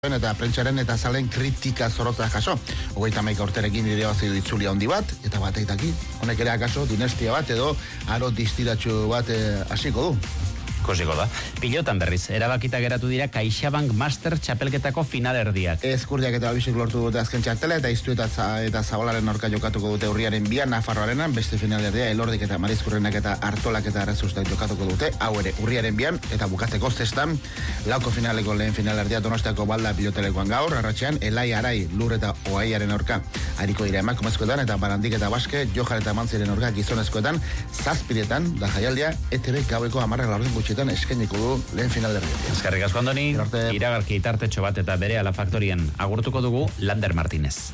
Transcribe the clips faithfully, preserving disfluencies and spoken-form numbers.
eta prentsaren eta zalen kritika zorotza jaso. Hogeita hamaika urterekin irabazi ditzulia handi bat, eta bateitaki, honek ere akaso dinastia bat edo aro distiratxu bat hasiko du. Kosiko da. Pilotan berriz, erabakita geratu dira CaixaBank Master txapelketako finalerdiak. Ezkurdiak eta Babisek lortu dute azken txartela eta Iztu eta, eta Zabalaren aurka jokatuko dute urriaren bian Nafarroarenan, beste finalerdia Elordik eta Marizkurrenak eta Artolak eta Arrezustak jokatuko dute, hau ere urriaren bian, eta bukatzeko zestan, lauko finaleko lehen finalerdia Donostiako Balda pilotelekoan gaur, arratxean, Elai Arai, Lur eta Oaiaren aurka hariko dira emakumezkoetan eta Barandik eta Baske, Jojar eta Mantziren aurka gizonezkoetan, zazpiretan, da jaialdia, E T B gaueko amarrak laurden gutxetan eskainiko du lehen finalerdia. Eskerrik asko Andoni, iragarki tartetxo bat eta bere ala faktorien agurtuko dugu Lander Martínez.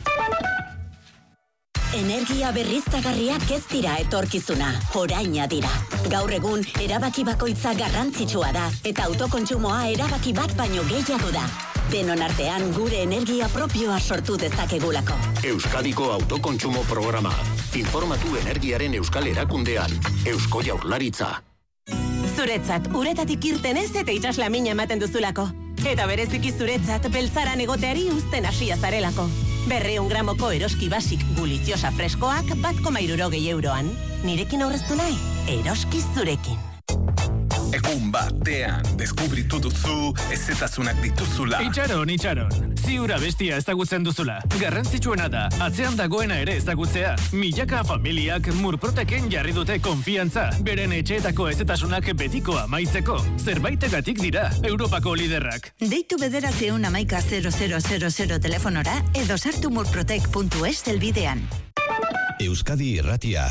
Energia berriztagarriak ez dira etorkizuna, oraina dira. Gaur egun, erabaki bakoitza garrantzitsua da, eta autokontsumoa erabaki bat baino gehiago da. Denon artean gure energia propioa sortu dezakegulako. Euskadiko autokontsumo programa. Informatu energiaren euskal erakundean. Eusko Jaurlaritza. Zuretzat, uretatik irten ez eta itxaslamina ematen duzulako. Eta bereziki zuretzat, beltzaran egoteari uzten hasia zarelako. Berreun gramoko eroski basik guliziosa freskoak bat koma hirurogei euroan. Nirekin aurreztu nahi? Eroski zurekin. Egun batean, deskubritu duzu, ezetasunak dituzula. Itxaron, itxaron. Ziura bestia ezagutzen duzula. Garrantzitsuena da, atzean dagoena ere ezagutzea. Milaka familiak Murproteken jarri dute konfiantza. Beren etxeetako ezetasunak betiko amaitzeko. Zerbaitegatik dira, Europako liderrak. Deitu bederatzeun amaika zero zero zero zero telefonora edo sartu murprotek puntu es helbidean. Euskadi Irratia.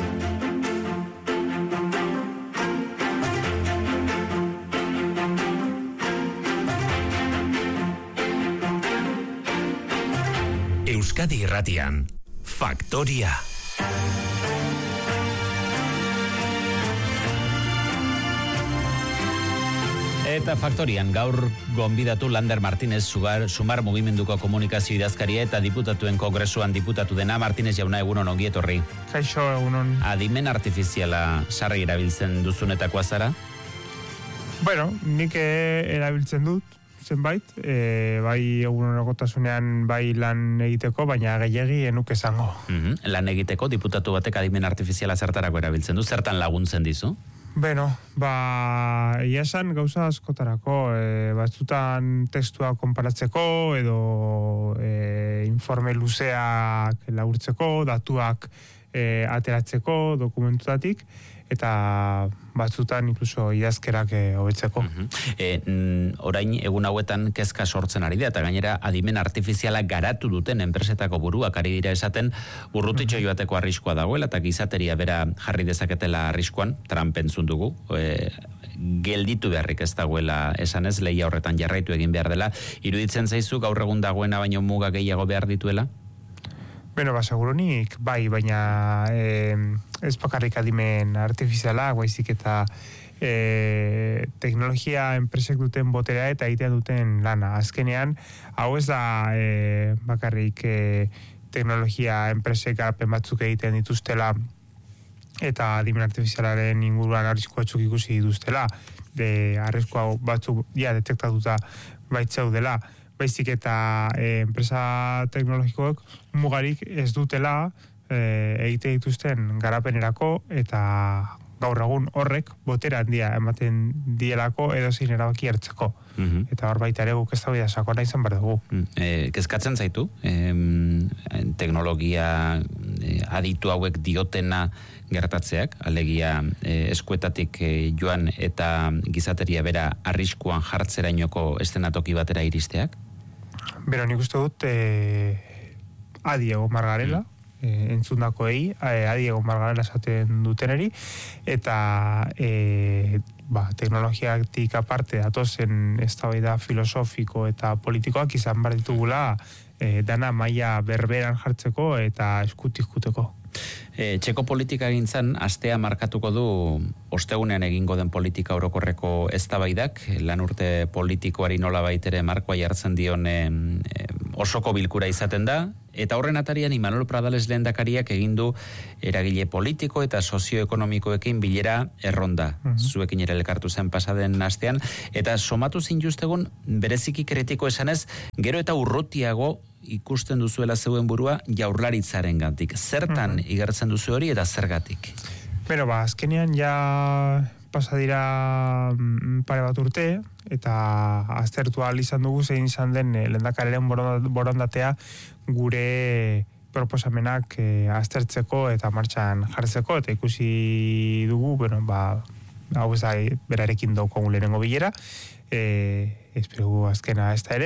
Euskadi Irratian, Faktoria. Eta Faktorian gaur gonbidatu Lander Martínez Sugar, Sumar Mugimenduko komunikazio idazkaria eta diputatuen kongresuan diputatu dena. Martínez jauna, egunon ongi etorri. Kaixo, egunon. Adimen artifiziala sarri erabiltzen duzunetakoa zara? Bueno, nik erabiltzen dut. Zenbait, e, bai egunerokotasunean bai lan egiteko, baina gehiegi enuk esango. Mm-hmm. Lan egiteko diputatu batek adimen artifiziala zertarako erabiltzen du, zertan laguntzen dizu? Beno, ba, ia esan gauza askotarako, e, batzutan testua konparatzeko, edo e, informe luzeak laburtzeko, datuak e, ateratzeko dokumentutatik, eta batzutan inkluso idazkerak hobetzeko. Uh-huh. E, n, orain egun hauetan kezka sortzen ari da, eta gainera adimen artifiziala garatu duten enpresetako buruak ari dira esaten urrutitxo joateko arriskua dagoela, eta gizateria bera jarri dezaketela arriskuan, Trump entzun dugu, e, gelditu beharrik ez dagoela esanez, lehia horretan jarraitu egin behar dela. Iruditzen zaizu gaur egun dagoena baino muga gehiago behar dituela? Beno, ba, segurunik, bai, baina eh, ez bakarrik adimen artifiziala, guaizik eta eh, teknologia enpresek duten boterea eta egitean duten lana. Azkenean, hau ez da eh, bakarrik eh, teknologia enpresek garapen batzuk egiten dituztela eta adimen artifizialaren inguruan arrisku batzuk ikusi dituztela, de arrisku batzuk ja detektatuta baitzaudela. Baizik eta e, enpresa teknologikoek mugarik ez dutela e, egite dituzten garapenerako eta gaur egun horrek botera handia ematen dielako edozein erabaki hartzeko. Mm-hmm. Eta hor baita ere guk ez da bida sakona izan behar dugu. Mm. E, kezkatzen zaitu, e, teknologia e, aditu hauek diotena gertatzeak, alegia e, eskuetatik e, joan eta gizateria bera arriskuan jartzerainoko eszenatoki batera iristeak? Bero, nik uste dut e, adi egon margarela, mm. e, entzundakoei, e, adi egon margarela esaten duteneri, eta e, ba, teknologiatik aparte datozen eztabaida filosofiko eta politikoak izan behar ditugula e, dana maila berberan jartzeko eta eskutikuteko. E, txeko politika gintzan, astea markatuko du ostegunean egingo den politika orokorreko eztabaidak, lan urte politikoari nola baitere markoa jartzen dion e, osoko bilkura izaten da, Eta horren atarian Imanol Pradales lehendakariak egin du eragile politiko eta sozioekonomikoekin bilera erronda. Uh-huh. Zuekin ere elkartu zen pasaden astean, eta somatu zinjustegun bereziki kritiko esanez, gero eta urrutiago ikusten duzuela zeuen burua Jaurlaritzaren gantik. Zertan uh-huh. igertzen duzu hori eta zergatik? Beno, ba, azkenean ja pasa dira pare bat urte, eta aztertu ahal izan dugu zein izan den lehendakariaren borondatea gure proposamenak eh, aztertzeko eta martxan jartzeko, eta ikusi dugu, bueno, ba, hau ez da berarekin daukogun lehenengo bilera, eh, espero gu azkena ez da ere,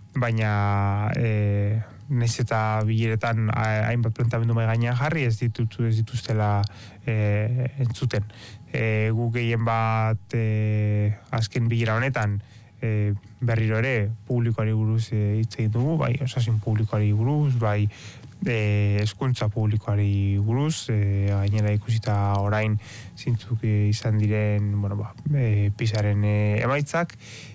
baina eh, naiz eta bileretan hainbat plantamendu mai gainean jarri, ez ditutu ez dituztela eh, entzuten. E, gu gehien bat e, azken bilera honetan e, berriro ere publikoari buruz e, hitz egin dugu, bai osasun publikoari buruz, bai e, hezkuntza publikoari buruz, e, gainera ikusita orain zintzuk e, izan diren, bueno, ba, e, pisaren e, emaitzak,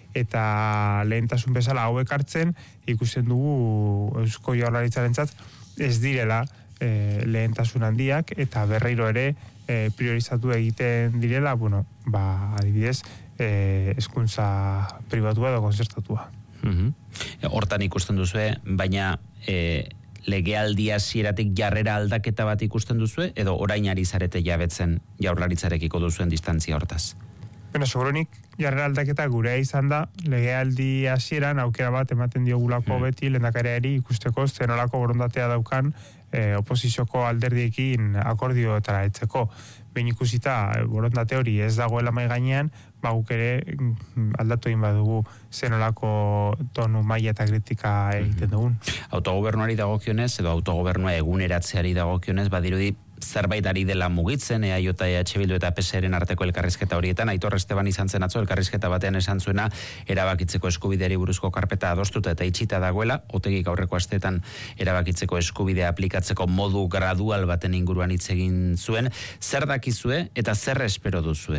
eta lehentasun bezala hauek hartzen ikusten dugu Eusko Jaurlaritzarentzat ez direla e, lehentasun handiak, eta berriro ere E, priorizatu egiten direla, bueno, ba, adibidez, e, hezkuntza pribatua edo konzertatua. Uh-huh. Hortan ikusten duzue, baina e, legealdi hasieratik jarrera aldaketa bat ikusten duzue, edo orain ari zarete jabetzen Jaurlaritzarekiko duzuen distantzia hortaz? Bueno, segurunik jarrera aldaketa gure izan da, legealdi hasieran aukera bat ematen diogulako mm. beti lehendakariari ikusteko zenolako borondatea daukan e, oposizioko alderdiekin akordioetara etzeko. Behin ikusita borondate hori ez dagoela mai gainean, ba guk ere aldatu egin badugu zenolako tonu maila eta kritika egiten dugun. Autogobernuari dagokionez edo autogobernua eguneratzeari dagokionez badirudi zerbait ari dela mugitzen, E A J eta E H Bildu eta P S Eren arteko elkarrizketa horietan. Aitor Esteban izan zen atzo elkarrizketa batean esan zuena erabakitzeko eskubideari buruzko karpeta adostuta eta itxita dagoela, Otegik aurreko asteetan erabakitzeko eskubidea aplikatzeko modu gradual baten inguruan hitz egin zuen. Zer dakizue eta zer espero duzue?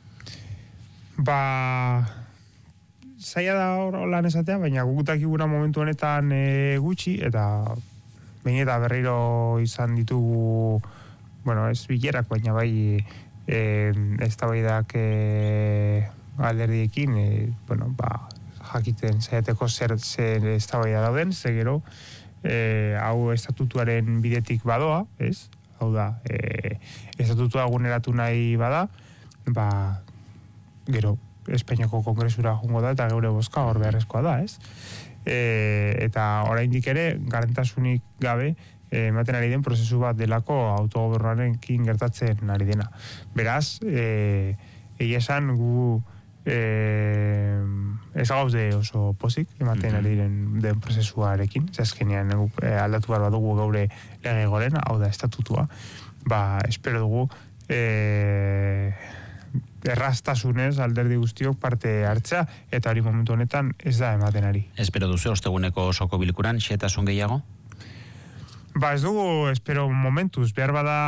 Ba, zaila da hor lan esatea, baina gugutak iguna momentu honetan e, gutxi, eta behin eta berriro izan ditugu, bueno, ez bilerak, baina bai e, eztabaidak e, alderdiekin, e, bueno, ba, jakiten zaiateko zer, zer eztabaida dauden, ze gero, e, hau estatutuaren bidetik badoa, ez? Hau da, e, estatutua guneratu nahi bada, ba, gero, Espainiako Kongresura jongo da, eta geure bozka hor beharrezkoa da, ez? E, eta oraindik ere, garantasunik gabe, ematen ari den prozesu bat delako autogobernuarekin gertatzen ari dena. Beraz, e, egia esan gu e, ez gaude oso pozik ematen mm-hmm. ari den, den prozesuarekin, zazkenean e, aldatu behar badugu gaure lege goren, hau da estatutua, ba, espero dugu e, erraztasunez alderdi guztiok parte hartzea, eta hori momentu honetan ez da ematen ari. Espero duzu osteguneko osoko bilkuran xehetasun gehiago? Ba, ez dugu, espero momentuz, behar bada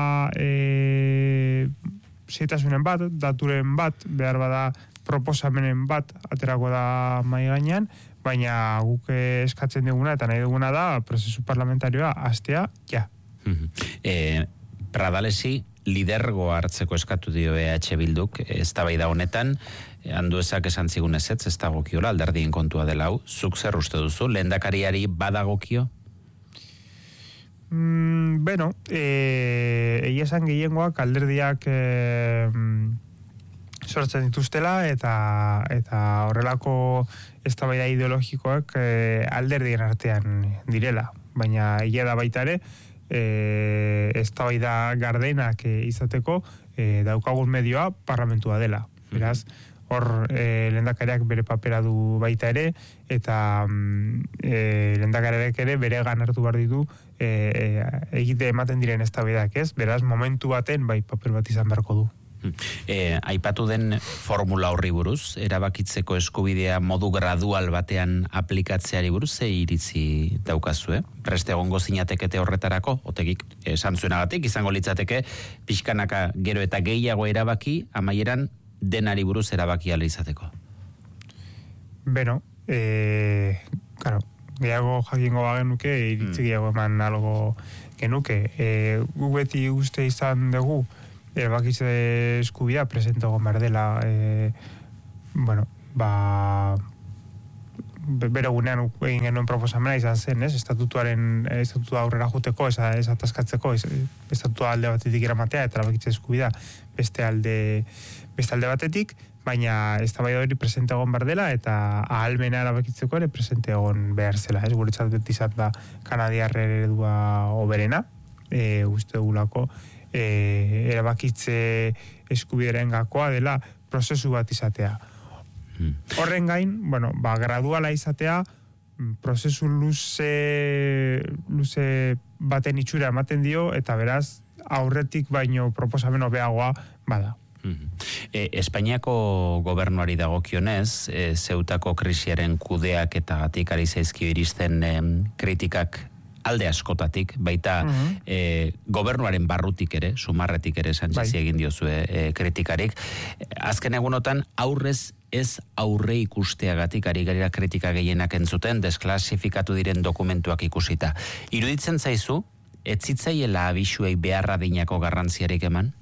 e, xehetasunen bat, daturen bat, behar bada proposamenen bat, aterako da mai gainean, baina guk eskatzen duguna eta nahi duguna da prozesu parlamentarioa hastea, ja. e, Pradalesi lidergo hartzeko eskatu dio E H Bilduk eztabaida honetan, Anduezak esan zigun ezetz, ez dagokiola, alderdien kontua dela hau, zuk zer uste duzu, lehendakariari badagokio? Mm, bueno, eh, egia esan gehiengoak alderdiak eh, sortzen dituztela, eta eta horrelako eztabaida ideologikoak eh, alderdien artean direla, baina egia da baita ere, eh, eztabaida gardenak eh, izateko eh, daukagun medioa parlamentua dela. Beraz, hor eh, lehendakariak bere papera du baita ere, eta eh, lehendakariak ere bere ganartu behar ditu eh, egite ematen diren eztabaidak, ez? Beraz, momentu baten bai paper bat izan beharko du. E, aipatu den formula horri buruz, erabakitzeko eskubidea modu gradual batean aplikatzeari buruz, ze iritzi daukazue? Preste egongo zinatekete horretarako, Otegik esan zuenagatik, izango litzateke pixkanaka gero eta gehiago erabaki, amaieran denari buruz erabaki ala izateko. Beno, eh, claro, gehiago jakingo bagenuke, iritzi gehiago eman algo genuke. E, gu beti uste izan dugu, erabakitze eskubidea presente egon behar dela, e, bueno, ba, bere gunean egin genuen proposamena izan zen, ez? Estatutuaren, estatutua aurrera juteko, ez, ez ataskatzeko, ez, estatutua alde batetik eramatea, eta erabakitze eskubidea beste alde, beste alde batetik, baina eztabaida hori presente egon behar dela, eta ahalmena erabakitzeko ere presente egon behar zela, ez? Guretzat beti izan da kanadiar eredua oberena, e, uste dugulako, e, erabakitze eskubideren gakoa dela prozesu bat izatea. Hmm. Horren gain, bueno, ba, graduala izatea, prozesu luze, luze baten itxura ematen dio, eta beraz, aurretik baino proposamen hobeagoa bada. E, Espainiako gobernuari dagokionez, e, Zeutako krisiaren kudeak eta gatik ari zaizki iristen e, kritikak alde askotatik, baita uh-huh. e, gobernuaren barrutik ere, sumarretik ere Sanchezi egin diozue e, kritikarik. Azken egunotan, aurrez ez aurre ikusteagatik ari garira kritika gehienak entzuten, desklasifikatu diren dokumentuak ikusita. Iruditzen zaizu, ez zitzaiela abisuei beharra dinako garrantziarik eman?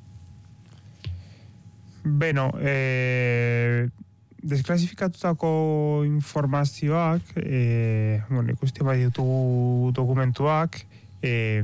Beno, eh, desklasifikatutako informazioak, eh, bueno, ikusten bai ditugu dokumentuak, eh,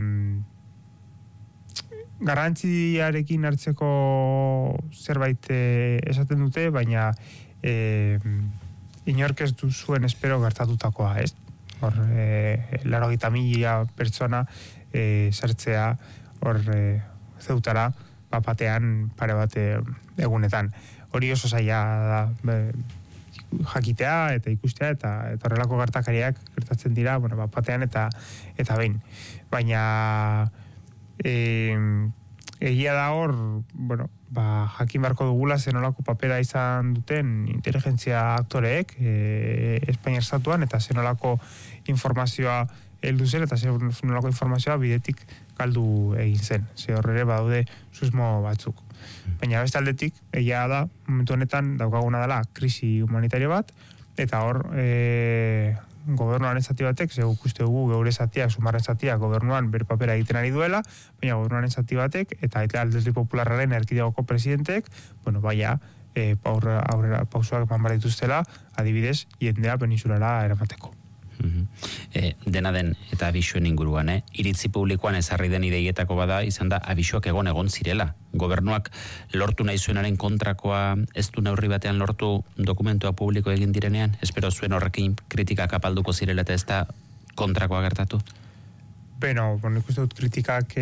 garrantziarekin hartzeko zerbait eh, esaten dute, baina eh, inork ez du zuen espero gertatutakoa, ez? Hor, eh, laurogeita mila pertsona eh, sartzea hor eh, Zeutara, bapatean pare bat egunetan. Hori oso zaila da be, jakitea eta ikustea eta eta horrelako gertakariak gertatzen dira, bueno, bapatean eta eta behin. Baina e, egia da hor, bueno, ba, jakin barko dugula zenolako papera izan duten inteligentzia aktoreek e, Espainia estatuan eta zenolako informazioa heldu zen eta zenolako informazioa bidetik galdu egin zen. Ze horrere badaude susmo batzuk. Baina beste aldetik, egia da, momentu honetan daukaguna dela krisi humanitario bat, eta hor e, gobernuaren zati batek, ze ikuste dugu geure zatiak, sumarren zatiak gobernuan bere papera egiten ari duela, baina gobernuaren zati batek, eta Alderdi Popularraren erkidegoko presidentek, bueno, baina, e, aurrera, aurrera pausoak eman behar dituztela, adibidez, jendea peninsulara eramateko. Uh-huh. E, dena den eta abisuen inguruan, eh? Iritzi publikoan ezarri den ideietako bada izan da abisuak egon egon zirela. Gobernuak lortu nahi zuenaren kontrakoa ez du neurri batean lortu dokumentua publiko egin direnean? Espero zuen horrekin kritikak apalduko zirela eta ez da kontrakoa gertatu? Beno, bueno, ikuste dut kritikak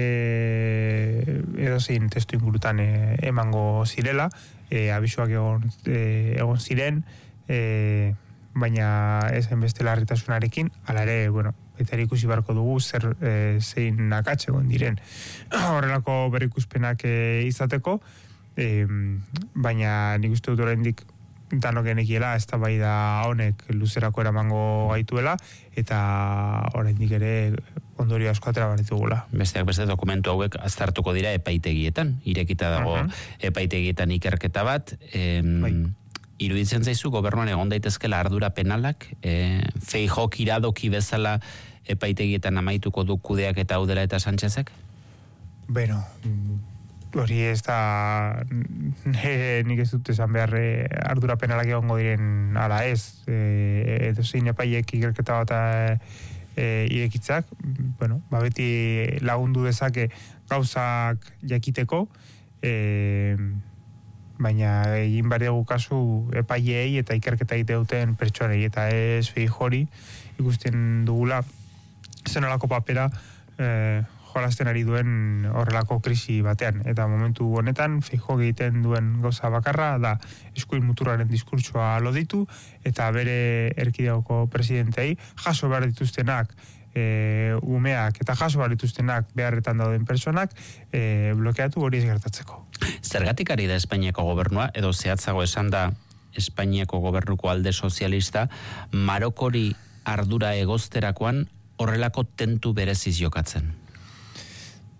e, edozein testu ingurutan e, emango zirela, e, abisuak egon, e, egon ziren, e, baina ezen beste larritasunarekin, ala ere, bueno, eta ikusi barko dugu zer e, zein akatxe egon diren horrelako berrikuspenak e, izateko, e, baina nik uste dut oraindik danok genekiela ez da bai da honek luzerako eramango gaituela, eta oraindik ere ondorio asko atera baritugula. Besteak beste dokumentu hauek aztertuko dira epaitegietan, irekita dago uh-huh. epaitegietan ikerketa bat, em, bai. Iruditzen zaizu gobernuan egon daitezkela ardura penalak, e, Feijok iradoki bezala epaitegietan amaituko du kudeak eta Udela eta Sanchezek? Beno, hori ez da e, nik ez dut esan behar e, ardura penalak egongo diren ala ez, e, edo zein epaiek ikerketa bat e, irekitzak, bueno, ba beti lagundu dezake gauzak jakiteko, e, baina egin behar dugu kasu epaileei eta ikerketa egite duten pertsonei, eta ez Feijori ikusten dugula zenolako papera eh, jolasten ari duen horrelako krisi batean. Eta momentu honetan Feijo egiten duen gauza bakarra da eskuin muturraren diskurtsoa loditu eta bere erkidegoko presidentei jaso behar dituztenak E, umeak eta jaso behar dituztenak beharretan dauden personak e, blokeatu hori ez gertatzeko. Zergatik ari da Espainiako gobernua, edo zehatzago esan da Espainiako gobernuko alde sozialista, Marokori ardura egozterakoan horrelako tentu bereziz jokatzen?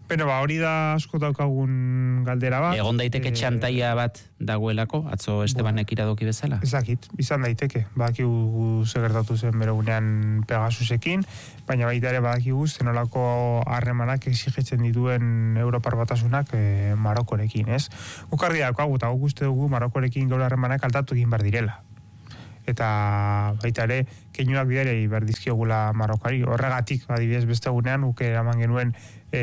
Beno, ba, hori da asko daukagun galdera bat. Egon daiteke e... txantaia bat dagoelako, atzo Estebanek iradoki bezala? Ezakit, izan daiteke. Badakigu ze gertatu zen beregunean Pegasusekin, baina baita ere badakigu zenolako harremanak exigitzen dituen Europar Batasunak e, Marokorekin, ez? Guk argi daukagu, eta guk uste dugu Marokorekin gaur harremanak aldatu egin behar direla. Eta baita ere, keinuak bidere berdizkiogula Marokari. Horregatik, adibidez, beste egunean, guk eraman genuen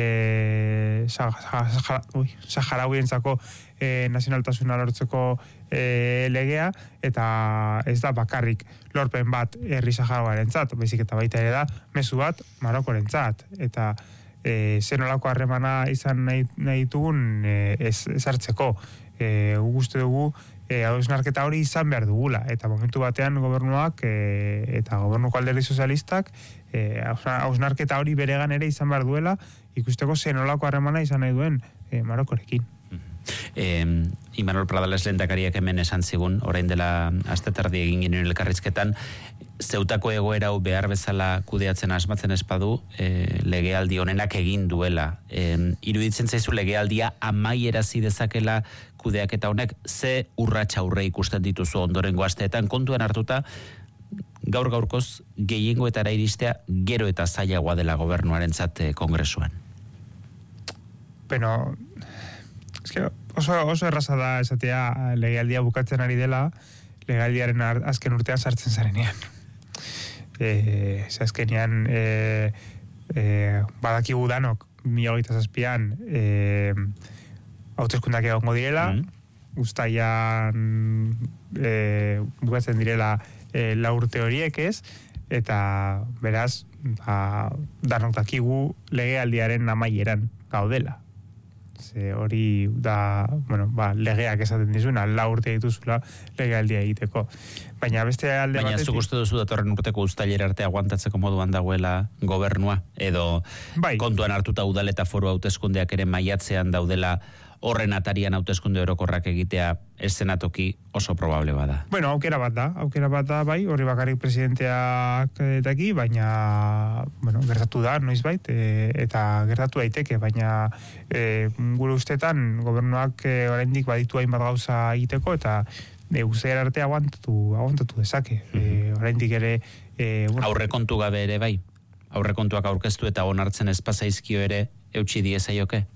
e, Saharauientzako e, nazionaltasuna lortzeko e, legea, eta ez da bakarrik lorpen bat herri Saharauarentzat, baizik eta baita ere da, mezu bat Marokorentzat. Eta e, zenolako harremana izan nahi, nahi ditugun e, ez, ez hartzeko. E, uste dugu, E, hausnarketa hori izan behar dugula, eta momentu batean gobernuak e, eta gobernuko alderdi sozialistak e, hausnarketa hori beregan ere izan behar duela, ikusteko zenolako harremana izan nahi duen e, Marokorekin. Eh, Imanol Pradales lehendakariak hemen esan zigun, orain dela astetardi egin ginen elkarrizketan, zeutako egoera hau behar bezala kudeatzen asmatzen espadu, eh, legealdi honenak egin duela. Eh, iruditzen zaizu legealdia amaierazi dezakela kudeaketa honek, ze urratsa aurre ikusten dituzu ondorengo asteetan, kontuan hartuta, gaur gaurkoz gehiengoetara iristea gero eta zailagoa dela gobernuarentzat kongresuan. Bueno, eske oso, oso erraza da esatea legealdia bukatzen ari dela, legealdiaren azken urtean sartzen zarenean. E, azkenean e, e, badakigu danok mila hogeita zazpian e, hauteskundak egongo direla, mm. Uztaian e, bukatzen direla e, la urte horiek ez, eta beraz ba, danok dakigu legealdiaren amaieran gaudela. Ze hori da, bueno, ba, legeak esaten dizuna, la urte dituzula legealdia egiteko. Baina beste alde batetik... Baina zuk uste duzu datorren urteko uztailera arte aguantatzeko moduan dagoela gobernua, edo bai. Kontuan hartuta udal eta foru hauteskundeak ere maiatzean daudela horren atarian hauteskunde orokorrak egitea eszenatoki oso probable bada. Bueno, aukera bat da, aukera bat da, bai, horri bakarrik presidenteak daki, baina, bueno, gertatu da, noizbait, e, eta gertatu daiteke, baina e, gure ustetan gobernuak e, oraindik baditu hainbat gauza egiteko, eta e, uzera arte aguantatu, aguantatu dezake. E, oraindik ere... E, bueno, aurrekontu gabe ere, bai? Aurrekontuak aurkeztu eta onartzen espazaizkio ere eutsi diezaioke?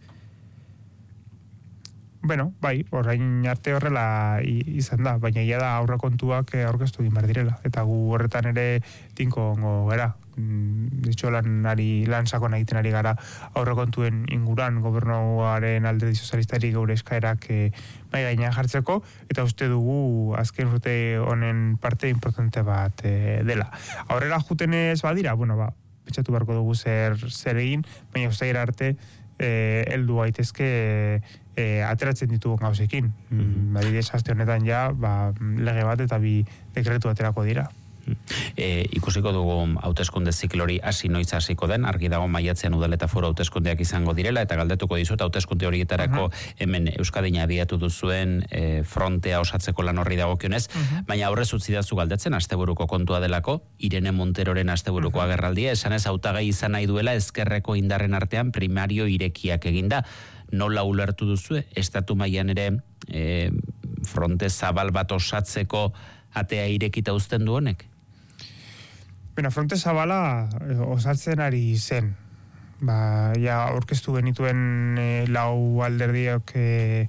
Bueno, bai, orain arte horrela izan da, baina ia da aurrekontuak aurkeztu egin behar direla, eta gu horretan ere tinko ongo gara. Ditxo lan, ari, lan sakon egiten ari gara aurrekontuen inguran gobernuaren alderdi sozialistari gaur eskaerak e, bai gaina jartzeko, eta uste dugu azken urte honen parte importante bat e, dela. Aurrera juten ez badira, bueno, ba, pentsatu beharko dugu zer, zer egin, baina ustaira arte eh, heldu gaitezke eh, ateratzen ditugun gauzekin. Mm-hmm. Adibidez, aste honetan ja, ba, lege bat eta bi dekretu aterako dira. E, ikusiko dugu hauteskunde ziklori hasi noiz hasiko den, argi dago maiatzean udal eta foru hauteskundeak izango direla, eta galdetuko dizut hauteskunde horietarako uh-huh. hemen Euskadin abiatu duzuen e, frontea osatzeko lan horri dagokionez, uh-huh. baina aurrez utzi dazu galdetzen asteburuko kontua delako, Irene Monteroren asteburuko uh-huh. agerraldia, esanez hautagai izan nahi duela ezkerreko indarren artean primario irekiak eginda. Nola ulertu duzue, estatu mailan ere e, fronte zabal bat osatzeko atea irekita uzten du honek? Bena, fronte zabala osatzen ari zen. Ba, ja, aurkeztu genituen e, lau alderdiok e,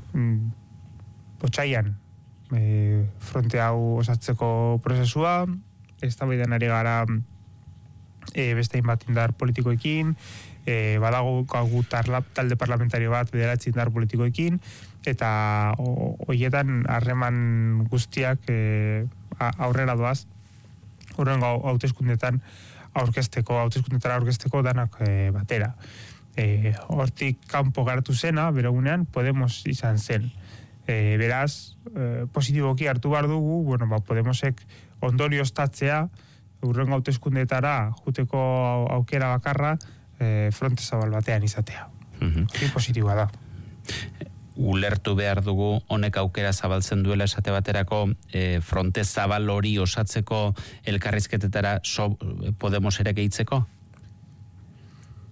otsaian e, fronte hau osatzeko prozesua, eztabaidan ari gara e, beste hainbat indar politikoekin, e, badago gagu talde parlamentario bat bederatzi indar politikoekin, eta hoietan harreman guztiak e, aurrera doaz, horrengo hauteskundetan aurkezteko, hauteskundetan aurkezteko danak e, batera. E, hortik kanpo garatu zena, beregunean, Podemos izan zen. E, beraz, e, positiboki hartu behar dugu, bueno, ba, Podemosek ondorio ostatzea, horrengo hauteskundetara juteko aukera bakarra e, fronte zabal batean izatea. Mm-hmm. Hori positiboa da. Ulertu behar dugu honek aukera zabaltzen duela esate baterako e, fronte zabal hori osatzeko elkarrizketetara so, Podemos ere gehitzeko?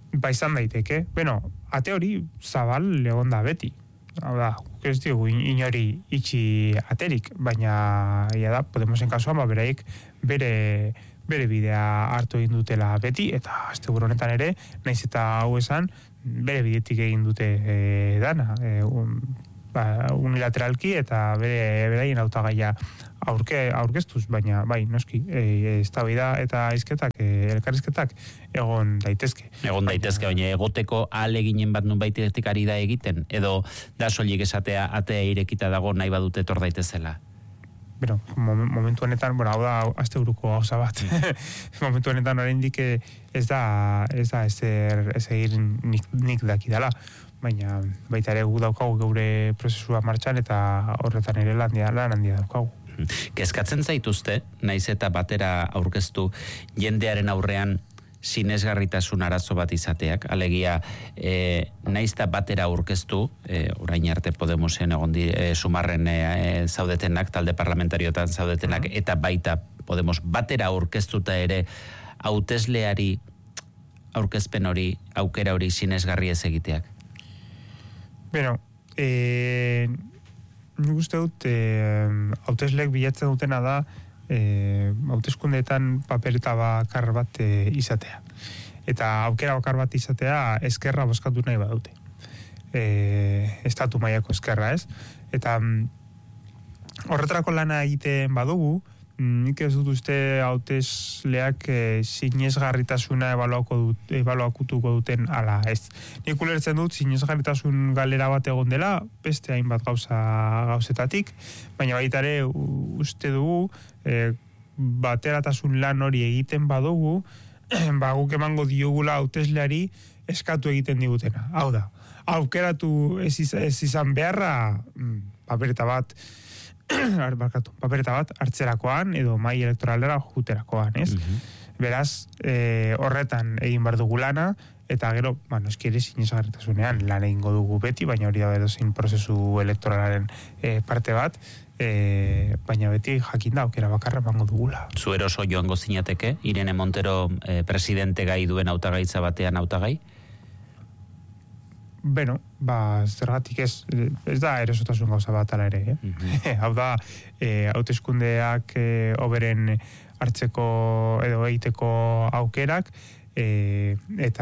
ba izan daiteke. Bueno, ate hori zabal egon da beti. Hau da, ez diogu inori itxi aterik, baina ia da, Podemosen kasuan, ba, beraik bere, bere bidea hartu egin dutela beti, eta asteburu honetan ere, naiz eta hau esan, bere bidetik egin dute e, dana, e, un, ba, unilateralki, eta bere beraien hautagaia aurke, aurkeztuz, baina bai, noski, e, eztabaida eta hizketak, e, elkarrizketak egon daitezke. Egon daitezke, baina egoteko ahaleginen bat nunbaitetik ari da egiten, edo da soilik esatea atea irekita dago nahi badute etor daitezela? Bueno, momentu honetan, bueno, hau da asteburuko gauza bat. Momentu honetan oraindik ez da ez da ezer ezer nik, nik dakidala, baina baita ere gu daukagu geure prozesua martxan eta horretan ere lan handia lan handia daukagu. Kezkatzen zaituzte, naiz eta batera aurkeztu jendearen aurrean sinesgarritasun arazo bat izateak, alegia e, naiz eta batera aurkeztu, e, orain arte Podemosen egon di, e, sumarren e, zaudetenak, talde parlamentariotan zaudetenak, eta baita Podemos batera aurkeztuta ere hautesleari aurkezpen hori, aukera hori sinesgarri ez egiteak. Bueno, eh, nik uste dut eh, hauteslek bilatzen dutena da eh, hauteskundeetan papereta bakar bat eh, izatea. Eta aukera bakar bat izatea eskerra bozkatu nahi badute. Eh, estatu mailako eskerra, ez? Eta mm, horretarako lana egiten badugu, nik ez dut uste hautesleak e, sinesgarritasuna ebaluako dut, ebaluakutuko duten ala ez. Nik ulertzen dut sinesgarritasun galera bat egon dela, beste hainbat gauza gauzetatik, baina baita ere uste dugu e, bateratasun lan hori egiten badugu, ba guk emango diogula hautesleari eskatu egiten digutena. Hau da, aukeratu ez, iz, ez izan beharra papereta bat barkatu, papereta bat hartzerakoan edo mai elektoralera juterakoan, ez? Mm-hmm. Beraz, e, horretan egin bar dugu lana, eta gero, bueno, eskiri sinesgarritasunean lan egingo dugu beti, baina hori da edozein prozesu elektoralaren e, parte bat, e, baina beti jakin da, aukera bakarra emango dugula. Zu eroso joango zinateke, Irene Montero e, presidente gai duen hautagaitza batean hautagai? Beno, ba, zergatik ez, ez da erosotasun gauza bat ala ere, eh? Mm-hmm. Hau da, e, hauteskundeak e, oberen hartzeko edo egiteko aukerak, e, eta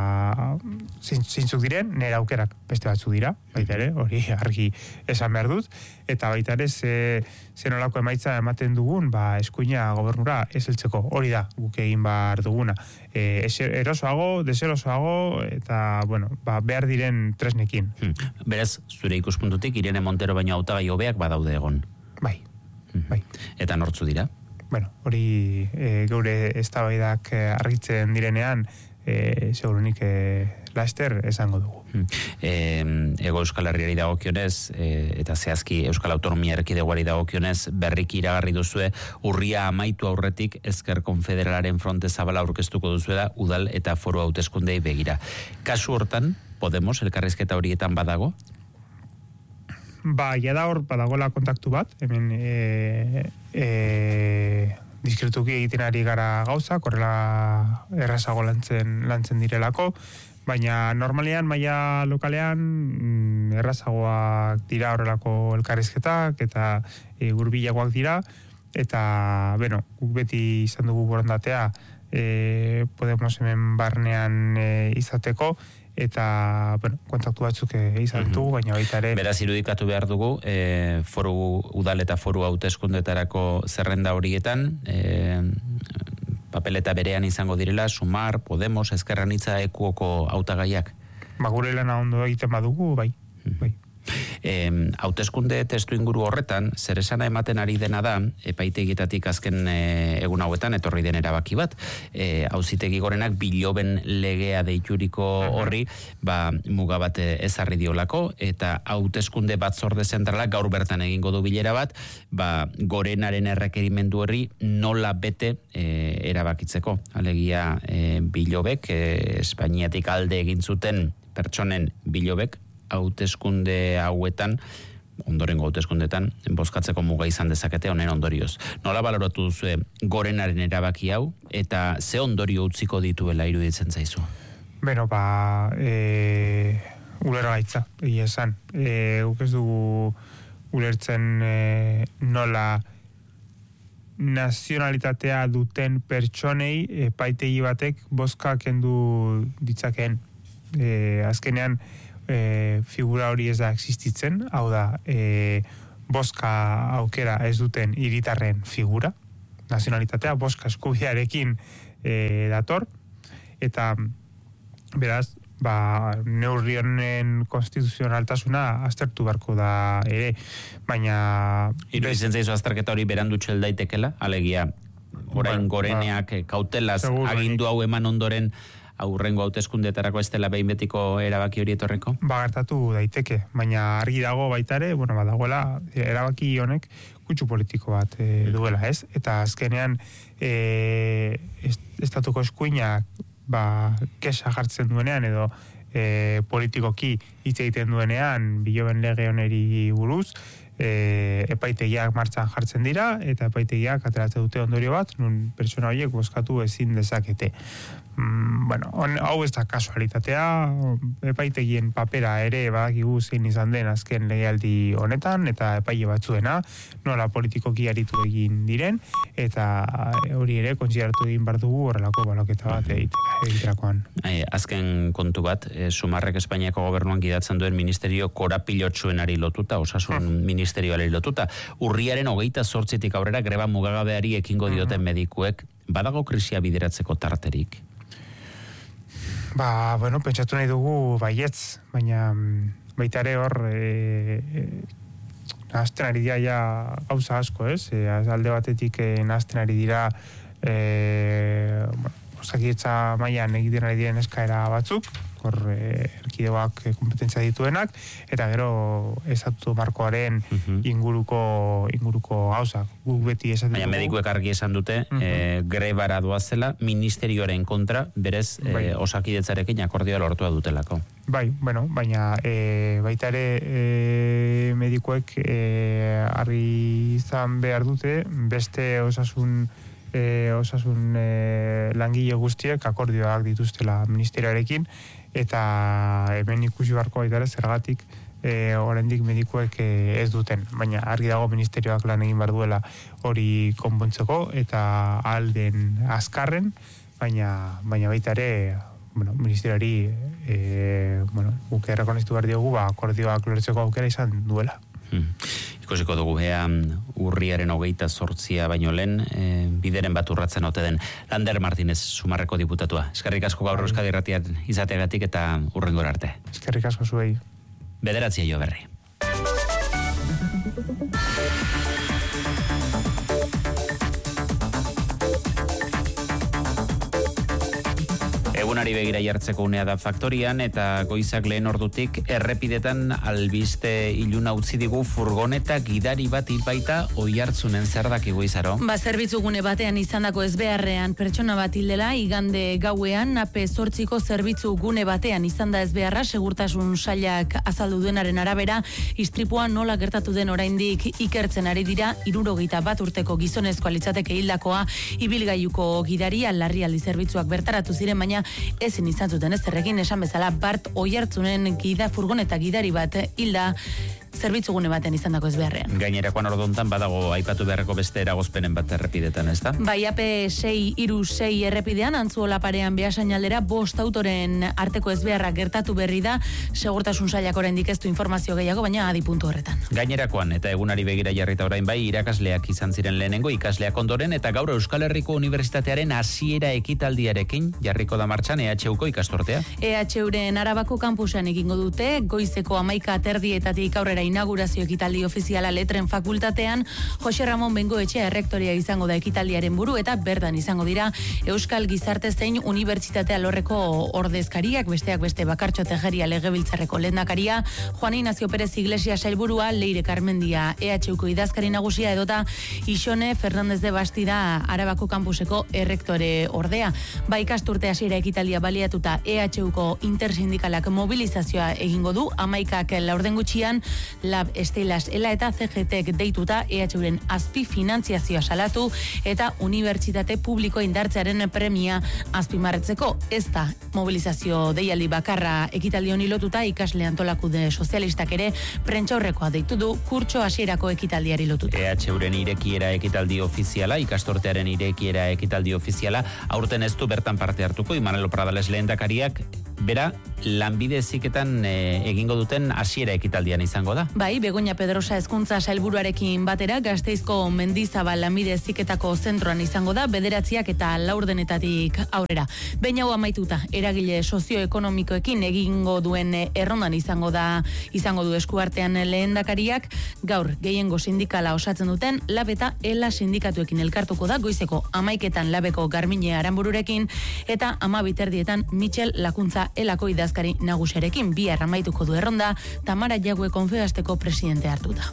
zeintzuk diren, nire aukerak beste batzu dira, baita ere, hori argi esan behar dut, eta baita ere, ze, ze nolako emaitza ematen dugun, ba, eskuina gobernura ez heltzeko, hori da, guk egin behar duguna. E, erosoago, deserosoago, eta, bueno, ba, behar diren tresnekin. Hmm. Beraz, zure ikuspuntutik, Irene Montero baino hautagai hobeak badaude egon. Bai, hmm. bai. Eta nortzu dira? Bueno, hori e, geure eztabaidak e, argitzen direnean, e, segurunik e, laster esango dugu. E, Ego Euskal Herriari dagokionez, e, eta zehazki Euskal Autonomia Erkidegoari dagokionez, berriki iragarri duzue, urria amaitu aurretik Ezker Konfederalaren fronte zabala aurkeztuko duzue da, udal eta foru hauteskundei begira. Kasu hortan, Podemos, elkarrizketa horietan badago? Ba, ja da hor badagola kontaktu bat, hemen e, e, diskretuki egiten ari gara gauza, korrela errazago lantzen, lantzen direlako, baina normalean, maila lokalean, errazagoak dira horrelako elkarrizketak, eta e, gurbilagoak dira, eta, bueno, guk beti izan dugu borondatea, e, Podemos hemen barnean e, izateko, eta, bueno, kontaktu batzuk izan ditugu, mm-hmm. baina baita ere... Beraz, irudikatu behar dugu, e, foru udal eta foru hauteskundetarako zerrenda horietan, e, papeleta berean izango direla, Sumar, Podemos, Ezker Anitza, ekuoko hautagaiak? Ba, gure lana ondo egiten badugu, bai, mm-hmm. bai. E, hauteskunde testu inguru horretan, zer esana ematen ari dena da, epaitegietatik azken e, egun hauetan etorri den erabaki bat, e, auzitegi gorenak biloben legea deituriko horri, ba, muga bat ezarri diolako, eta hauteskunde batzorde zentralak gaur bertan egingo du bilera bat, ba, gorenaren errekerimendu horri nola bete e, erabakitzeko. Alegia e, bilobek, e, Espainiatik alde egin zuten pertsonen bilobek, hauteskunde hauetan, ondorengo hauteskundetan, bozkatzeko muga izan dezakete honen ondorioz. Nola baloratu duzue gorenaren erabaki hau, eta ze ondorio utziko dituela iruditzen zaizu? Beno, ba, e, ulera gaitza, egia esan. E, guk ez dugu ulertzen e, nola nazionalitatea duten pertsonei epaitegi batek bozka kendu ditzakeen. E, azkenean e, figura hori ez da existitzen, hau da, e, bozka aukera ez duten hiritarren figura, nazionalitatea, bozka eskubidearekin e, dator, eta beraz, ba, neurri honen konstituzionaltasuna aztertu beharko da ere, baina... Iruditzen zaizu azterketa hori berandu txel daitekela, alegia, orain ba, goreneak ba, kautelaz segur, agindu hau eman ondoren aurrengo hauteskundetarako ez dela behin betiko erabaki hori etorreko? Ba, gertatu daiteke, baina argi dago baitare, bueno, ba, dagoela, erabaki honek kutsu politiko bat e, duela, ez? Eta azkenean, e, estatuko eskuinak, ba, kesa jartzen duenean, edo e, politikoki hitz egiten duenean, biloben lege honeri buruz, e, epaitegiak martxan jartzen dira, eta epaitegiak ateratzen dute ondorio bat, nun pertsona horiek bozkatu ezin dezakete. Mm, bueno, on, hau ez da kasualitatea, epaitegien papera ere badakigu zein izan den azken legealdi honetan, eta epaile batzuena, nola politikoki aritu egin diren, eta hori ere kontsideratu egin behar dugu horrelako baloketa bat egiterakoan. E, azken kontu bat, e, Sumarrek Espainiako gobernuan gidatzen duen ministerio korapilotsuenari lotuta, osasun hmm. ministerioari lotuta, urriaren hogeita zortzitik aurrera greba mugagabeari ekingo dioten hmm. medikuek, badago krisia bideratzeko tarterik? Ba, bueno, pentsatu nahi dugu baietz, baina baita ere hor e, e, nahazten ari dira ja gauza asko, ez? E, alde batetik e, nahazten ari dira e, bueno, osakidetza mailan egiten ari diren eskaera batzuk, hor e, erkidegoak kompetentzia dituenak, eta gero estatu markoaren uh-huh. inguruko inguruko gauzak. Guk beti esaten baina medikuek argi esan dute, uh-huh. e, grebara doazela, ministerioaren kontra, berez, bai. e, osakidetzarekin akordioa lortua dutelako. Bai, bueno, baina e, baita ere e, medikuek e, argi izan behar dute, beste osasun E, osasun e, langile guztiek akordioak dituztela ministerioarekin, eta hemen ikusi beharko baita ere zergatik e, oraindik medikuek e, ez duten, baina argi dago ministerioak lan egin behar duela hori konpontzeko, eta alden azkarren, baina, baina baita ere bueno, ministerioari e, bueno, guk errekonozitu behar diogu ba, akordioak lortzeko aukera izan duela. Hmm. Ikusiko dugu ea urriaren hogeita zortzia baino lehen e, bideren bat urratzen ote den. Lander Martínez, Sumarreko diputatua. Eskerrik asko gaur Euskadi Irratian izateagatik eta hurrengora arte. Eskerrik asko zuei. Bederatzia jo berri. Egunari begira jartzeko unea da faktorian, eta goizak lehen ordutik errepidetan albiste iluna utzi digu furgoneta gidari bat hilbaita Oiartzunen. Zer dakigu Izaro? Ba, zerbitzu gune batean izandako ezbeharrean pertsona bat hildela, igande gauean A P zortziko zerbitzu gune batean izanda ezbeharra, segurtasun sailak azaldu duenaren arabera, istripua nola gertatu den oraindik ikertzen ari dira. Hirurogeita bat urteko gizonezkoa litzateke hildakoa, ibilgailuko gidaria larrialdi zerbitzuak bertaratu ziren, baina ezin izan zuten ez errekin, esan bezala Bart Oiartzunen gida furgoneta gidari bat hilda zerbitzugune baten izandako ezbeharrean. Gainerakoan ordontan badago aipatu beharreko beste eragozpenen bat errepidetan, ez da? Bai, A P sei hiru sei errepidean, Antzuola parean Beasain aldera bost autoren arteko ezbeharra gertatu berri da, segurtasun sailak oraindik ez du informazio gehiago, baina adi puntu horretan. Gainerakoan, eta egunari begira jarrita orain bai, irakasleak izan ziren lehenengo, ikasleak ondoren, eta gaur Euskal Herriko Unibertsitatearen hasiera ekitaldiarekin jarriko da martxan E H Uko ikastortea. E H Uren Arabako kampusan egingo dute, goizeko hamaika terdietatik aurrera inaugurazio ekitaldi ofiziala Letren Fakultatean. Jose Ramon Bengoetxea errektoria izango da ekitaldiaren buru, eta bertan izango dira Euskal Gizarte zein Unibertsitate alorreko ordezkariak, besteak beste Bakartxo Tejeria Legebiltzarreko lehendakaria, Juan Ignacio Pérez Iglesia sailburua, Leire Karmendia E H Uko idazkari nagusia, edota Ixone Fernández de Bastida Arabako kampuseko errektore ordea. Ba, ikasturte hasiera ekitaldia baliatuta E H Uko intersindikalak mobilizazioa egingo du, hamaikak laurden gutxian Lab, Estelas, Ela eta C G T deituta E H Uren azpi finantziazioa salatu eta unibertsitate publiko indartzearen premia azpimarretzeko. Ez da mobilizazio deialdi bakarra ekitaldi honi lotuta, ikasle antolakude sozialistak ere prentsaurrekoa deitu du kurtso hasierako ekitaldiari lotuta. E H Uren irekiera ekitaldi ofiziala, ikastortearen irekiera ekitaldi ofiziala, aurten ez du bertan parte hartuko, Imanol Pradales lehendakariak, bera, lanbide heziketan e, egingo duten hasiera ekitaldian izango da. Bai, Begoña Pedrosa hezkuntza sailburuarekin batera, Gasteizko Mendizabal lanbide heziketako zentroan izango da, bederatziak eta laurdenetatik aurrera. Behin hau amaituta, eragile sozioekonomikoekin egingo duen errondan izango da, izango du eskuartean lehendakariak, gaur gehiengo sindikala osatzen duten, Lab eta Ela sindikatuekin elkartuko da, goizeko amaiketan Labeko Garmine Aranbururekin, eta amabiterdietan Michel Lakuntza Elako idazkari nagusiarekin, bihar amaituko du erronda, Tamara Jague Konfebasteko presidente hartuta.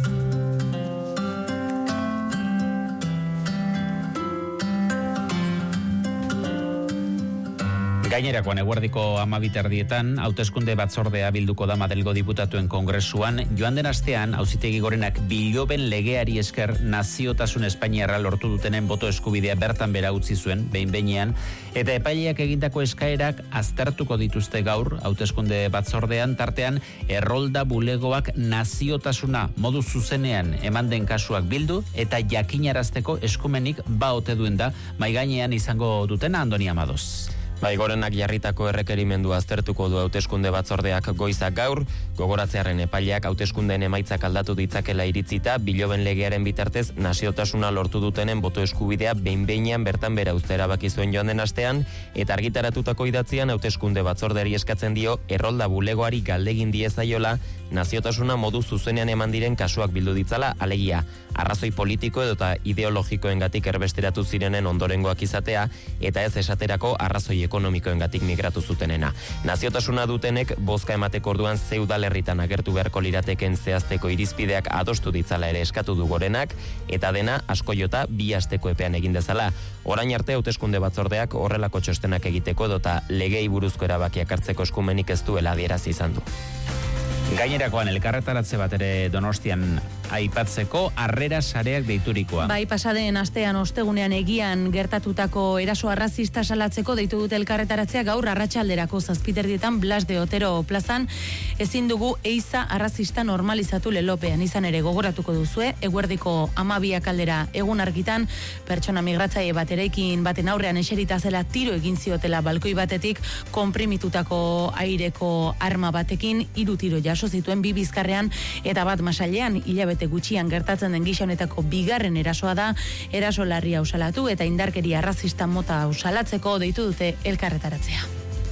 Gainerakoan eguerdiko amabiterdietan, hauteskunde batzordea bilduko da Madrilgo diputatuen kongresuan, joan den astean, auzitegi gorenak biloben legeari esker naziotasun Espainiarra lortu dutenen boto eskubidea bertan bera utzi zuen, behin-behinean, eta epaileak egindako eskaerak aztertuko dituzte gaur, hauteskunde batzordean, tartean, errolda bulegoak naziotasuna modu zuzenean eman den kasuak bildu, eta jakinarazteko eskumenik ba ote duen da, maigainean izango dutena Andoni Amadoz. Bai, gorenak jarritako errekerimendua aztertuko du hauteskunde batzordeak goizak gaur, gogoratzearen epaileak hauteskundeen emaitzak aldatu ditzakela iritzita, biloben legearen bitartez naziotasuna lortu dutenen boto eskubidea behin-behinean bertan bera uztea erabaki zuen joan den astean, eta argitaratutako idatzian hauteskunde batzordeari eskatzen dio errolda bulegoari galdegin diezaiola naziotasuna modu zuzenean eman diren kasuak bildu ditzala, alegia, arrazoi politiko edota ideologikoengatik erbesteratu zirenen ondorengoak izatea, eta ez esaterako arrazoi ekonomikoengatik migratu zutenena. Naziotasuna dutenek bozka emateko orduan ze udalerritan agertu beharko lirateken zehazteko irizpideak adostu ditzala ere eskatu du gorenak, eta dena asko jota bi asteko epean egin dezala. Orain arte hauteskunde batzordeak horrelako txostenak egiteko edota legei buruzko erabakiak hartzeko eskumenik ez duela adierazi izan du. Gainerakoan elkarretaratze bat ere Donostian aipatzeko harrera sareak deiturikoa. Bai, pasaden astean ostegunean egian gertatutako eraso arrazista salatzeko deitu dute elkarretaratzea gaur arratsalderako zazpiterdietan Blas de Otero plazan. Ezin dugu eiza arrazista normalizatu lelopean, izan ere gogoratuko duzue, eguerdiko amabiak aldera egun argitan, pertsona migratzaile bat eraikin baten aurrean eserita zela tiro egin ziotela balkoi batetik, konprimitutako aireko arma batekin hiru tiro jaso zituen bi bizkarrean eta bat masailean, hilabete gutxian gertatzen den gisa honetako bigarren erasoa da, eraso larria usalatu eta indarkeria arrazista mota usalatzeko deitu dute elkarretaratzea.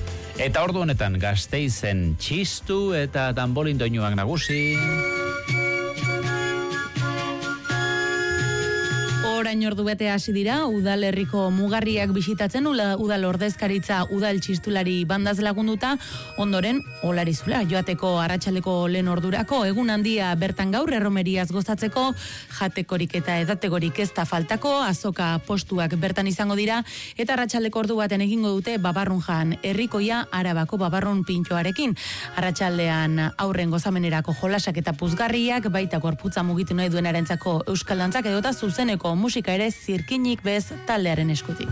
Eta ordu honetan Gasteizen txistu eta danbolin doinuak nagusi. Orain ordu bete hasi dira, udalerriko mugarriak bisitatzen, udal ordezkaritza udal txistulari bandaz lagunduta, ondoren olarizula joateko arratsaldeko lehen ordurako, egun handia bertan gaur erromeriaz gozatzeko, jatekorik eta edategorik ez da faltako, azoka postuak bertan izango dira, eta arratsaldeko ordu baten egingo dute babarrun jan, herrikoia Arabako babarrun pintxoarekin. Arratsaldean aurren gozamenerako jolasak eta puzgarriak, baita gorputza mugitu nahi duenarentzako euskal dantzak edota zuzeneko musika ere zirkinik bez taldearen eskutik.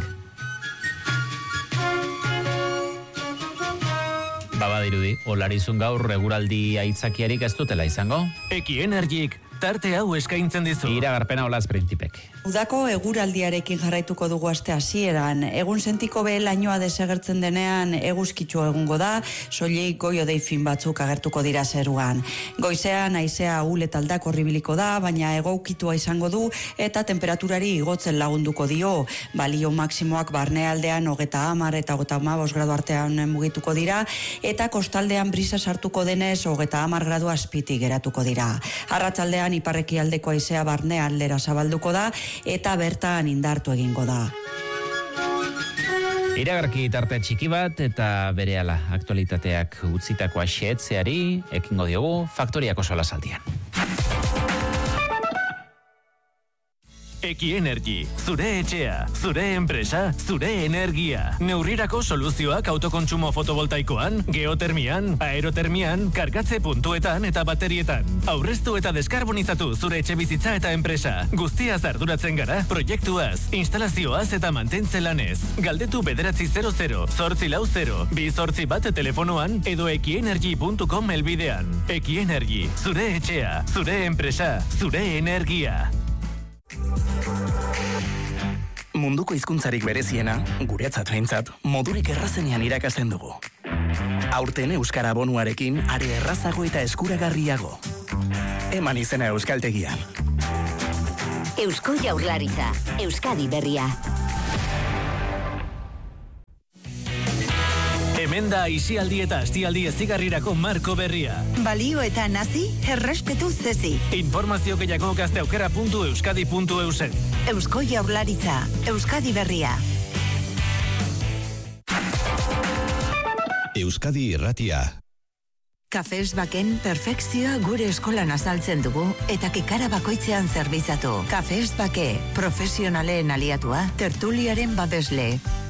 Babadirudi, olarizun gaur eguraldi aitzakiarik ez dutela izango? Eki Energik tarte hau eskaintzen dizu. Iragarpena olaz printipek. Udako eguraldiarekin jarraituko dugu aste hasieran. Egun sentiko be lainoa desagertzen denean eguzkitzu egungo da, soilik goio deifin batzuk agertuko dira zeruan. Goizean haizea ahul eta aldakor ibiliko da, baina egoukitua izango du eta temperaturari igotzen lagunduko dio. Balio maksimoak barnealdean hogeta hamar eta hogeta hamabost gradu artean mugituko dira, eta kostaldean brisa sartuko denez hogeta hamar gradu azpitik geratuko dira. Arratsaldean iparreki aldeko haizea barnealdera zabalduko da, eta bertan indartu egingo da. Iragarki tarte txiki bat eta berehala aktualitateak utzitako xehetzeari ekingo diogu Faktoriako solasaldian. Eki Energy, zure etxea, zure enpresa, zure energia. Neurrirako soluzioak autokontsumo fotovoltaikoan, geotermian, aerotermian, kargatze puntuetan eta baterietan. Aurreztu eta deskarbonizatu zure etxe bizitza eta enpresa. Guztiaz arduratzen gara, proiektuaz, instalazioaz eta mantentze lanez. Galdetu bederatzi zero zero, zortzi lau zero, bi zortzi bat telefonoan edo ekienergy puntu com elbidean. Eki Energy, zure etxea, zure enpresa, zure energia. Munduko hizkuntzarik bereziena, guretzat behintzat, modurik errazenean irakasten dugu. Aurten Euskara bonuarekin are errazago eta eskuragarriago. Eman izena Euskaltegian. Eusko Jaurlaritza, Euskadi berria. Hemen da aisialdi eta astialdi ezigarrirako marko berria. Balio eta nazi, errespetu zezi. Informazio gehiago gazteaukera puntu euskadi puntu eusen. Eusko Jaurlaritza, Euskadi berria. Euskadi irratia. Kafes baken perfekzioa gure eskolan azaltzen dugu eta kikara bakoitzean zerbizatu. Kafes bake, profesionalen aliatua, tertuliaren babesle.